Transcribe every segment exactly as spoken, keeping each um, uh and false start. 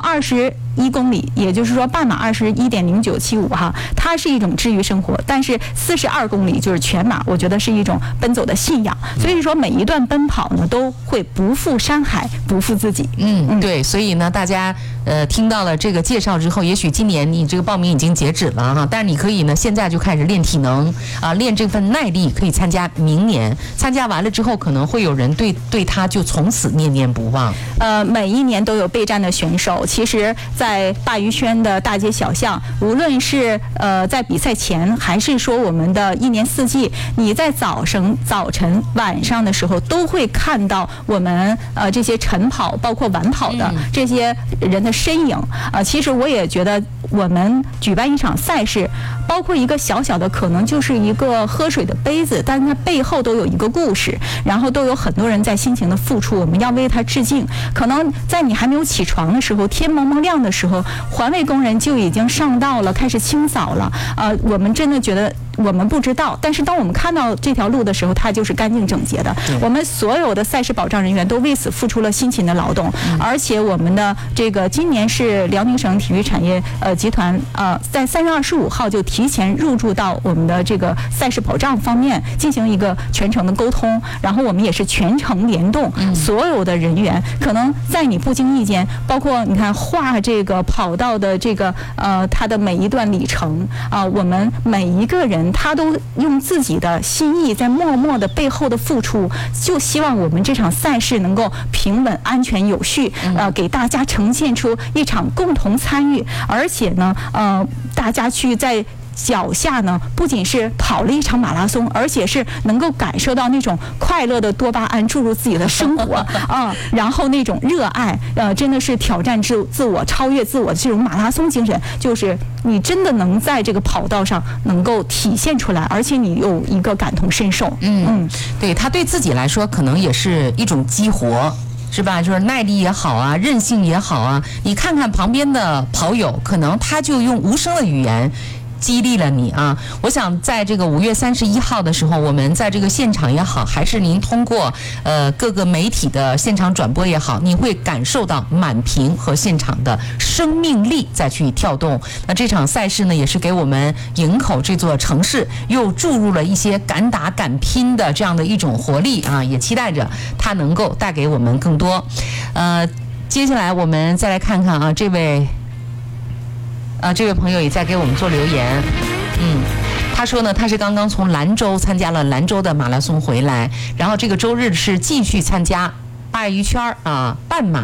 二十一公里，也就是说半马二十一点零九七五哈，它是一种治愈生活。但是四十二公里就是全马，我觉得是一种奔走的信仰。所以说每一段奔跑呢，都会不负山海，不负自己。 嗯，嗯对，所以呢，大家呃听到了这个介绍之后，也许今年你这个报名已经截止了哈，但是你可以呢现在就开始练体能啊，练这份耐力，可以参加明年。参加完了之后，可能会有人对对他就从此念念不忘。 呃，每一年都有备战的选手，其实，在鲅鱼圈的大街小巷，无论是呃在比赛前，还是说我们的一年四季，你在早晨、早晨、晚上的时候，都会看到我们呃这些晨跑，包括晚跑的这些人的身影。啊、呃，其实我也觉得，我们举办一场赛事，包括一个小小的，可能就是一个喝水的杯子，但是它背后都有一个故事，然后都有很多人在辛勤的付出，我们要为他致敬。可能在你还没有起床的时候，天蒙蒙亮的时候，环卫工人就已经上道了，开始清扫了。呃，我们真的觉得我们不知道，但是当我们看到这条路的时候，它就是干净整洁的。我们所有的赛事保障人员都为此付出了辛勤的劳动，嗯、而且我们的这个今年是辽宁省体育产业呃集团呃在三月二十五号就提前入驻到我们的这个赛事保障方面进行一个全程的沟通，然后我们也是全程联动，嗯、所有的人员可能在你不经意间，包括你看画这个跑道的这个呃它的每一段里程啊、呃，我们每一个人他都用自己的心意在默默的背后的付出，就希望我们这场赛事能够平稳、安全、有序，呃，给大家呈现出一场共同参与，而且呢，呃，大家去在脚下呢，不仅是跑了一场马拉松，而且是能够感受到那种快乐的多巴胺注入自己的生活啊、嗯，然后那种热爱，呃，真的是挑战自自我、超越自我的这种马拉松精神，就是你真的能在这个跑道上能够体现出来，而且你有一个感同身受。 嗯嗯，对他对自己来说，可能也是一种激活。是吧？就是耐力也好啊，韧性也好啊。你看看旁边的跑友，可能他就用无声的语言激励了你啊！我想在这个五月三十一号的时候，我们在这个现场也好，还是您通过呃各个媒体的现场转播也好，你会感受到满屏和现场的生命力再去跳动。那这场赛事呢，也是给我们营口这座城市又注入了一些敢打敢拼的这样的一种活力啊！也期待着它能够带给我们更多。呃，接下来我们再来看看啊，这位。啊，这位朋友也在给我们做留言，嗯，他说呢，他是刚刚从兰州参加了兰州的马拉松回来，然后这个周日是继续参加鲅鱼圈啊半马，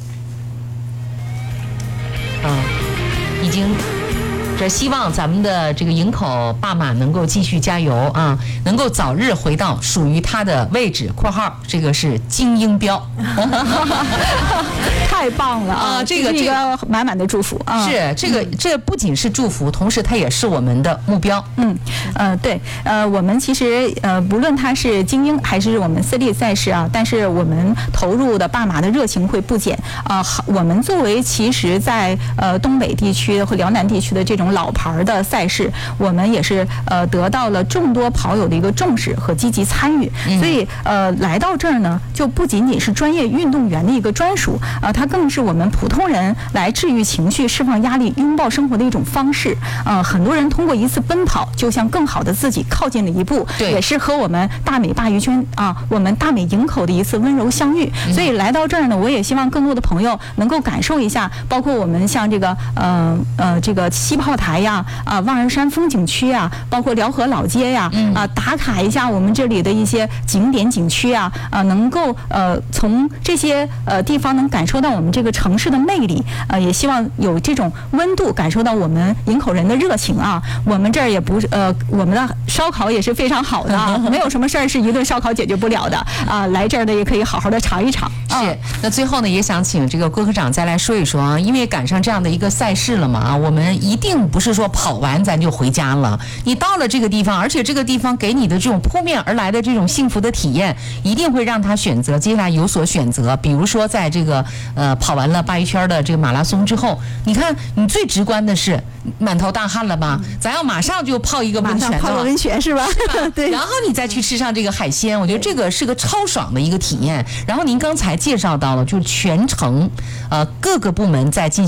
啊，已经。这希望咱们的这个营口坝马能够继续加油啊，能够早日回到属于他的位置（括号这个是精英标）。 太棒了啊！这个这个满满的祝福啊！ 是这个这不仅是祝福，同时它也是我们的目标。 嗯，呃，对，呃，我们其实呃，不论它是精英还是我们私立赛事啊，但是我们投入的坝马的热情会不减啊。我们作为其实在呃东北地区和辽南地区的这种老牌的赛事，我们也是呃得到了众多跑友的一个重视和积极参与，所以呃来到这儿呢，就不仅仅是专业运动员的一个专属啊、呃，它更是我们普通人来治愈情绪、释放压力、拥抱生活的一种方式。呃，很多人通过一次奔跑，就向更好的自己靠近了一步，也是和我们大美鲅鱼圈啊，我们大美营口的一次温柔相遇。所以来到这儿呢，我也希望更多的朋友能够感受一下，包括我们像这个呃呃这个气泡台呀，啊望儿山风景区呀，包括辽河老街呀，啊打卡一下我们这里的一些景点景区啊，啊能够呃从这些呃地方能感受到我们这个城市的魅力，呃也希望有这种温度，感受到我们营口人的热情啊。我们这儿也不是呃我们的烧烤也是非常好的啊，没有什么事儿是一顿烧烤解决不了的啊，来这儿呢也可以好好的尝一尝。 是，那最后呢，也想请这个郭科长再来说一说啊，因为赶上这样的一个赛事了嘛啊，我们一定不是说跑完咱就回家了，你到了这个地方，而且这个地方给你的这种扑面而来的这种幸福的体验，一定会让他选择接下来有所选择。比如说，在这个呃跑完了鲅鱼圈的这个马拉松之后，你看你最直观的是满头大汗了吧？咱要马上就泡一个温泉， 泡个温泉是吧？ 是吧对。 然后你再去吃上这个海鲜，我觉得这个是个超爽的一个体验。然后您刚才介绍到了，就是全程呃各个部门在进行